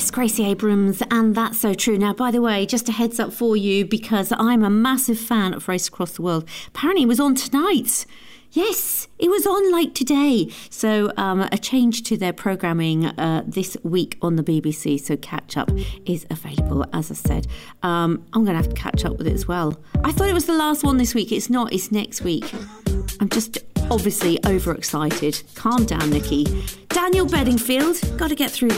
Yes, Gracie Abrams, and that's so true. Now, by the way, just a heads up for you, because I'm a massive fan of Race Across the World. Apparently it was on tonight. Yes, it was on like today. So a change to their programming this week on the BBC. So catch up is available, as I said. I'm going to have to catch up with it as well. I thought it was the last one this week. It's not. It's next week. I'm just obviously overexcited. Calm down, Nikki. Daniel Bedingfield, got to get through